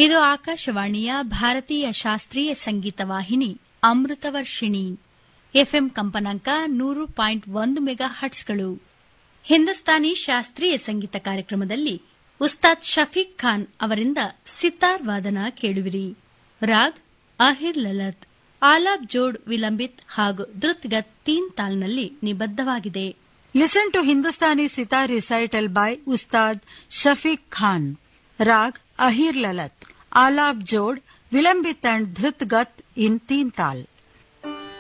ಇದು ಆಕಾಶವಾಣಿಯ ಭಾರತೀಯ ಶಾಸ್ತ್ರೀಯ ಸಂಗೀತ ವಾಹಿನಿ ಅಮೃತವರ್ಷಿಣಿ. ಎಫ್ಎಂ ಕಂಪನಾಂಕ 100.1 ಮೆಗಾ ಹರ್ಟ್ಸ್ಗಳು. ಹಿಂದೂಸ್ತಾನಿ ಶಾಸ್ತ್ರೀಯ ಸಂಗೀತ ಕಾರ್ಯಕ್ರಮದಲ್ಲಿ ಉಸ್ತಾದ್ ಶಫೀಕ್ ಖಾನ್ ಅವರಿಂದ ಸಿತಾರ್ ವಾದನ ಕೇಳುವಿರಿ. ರಾಗ್ ಅಹಿರ್ ಲಲತ್, ಆಲಾಬ್ ಜೋಡ್ ವಿಲಂಬಿತ್ ಹಾಗೂ ದ್ರುತ್ಗತ್ ತೀನ್ ತಾಲ್ನಲ್ಲಿ ನಿಬದ್ಧವಾಗಿದೆ. Listen to Hindustani sitar recital by Ustad Shafiq Khan. Raag Ahir Lalat, ಆಲಾಬ್ Jod vilambit and ಧೃತ್ Gath in Teen Tal.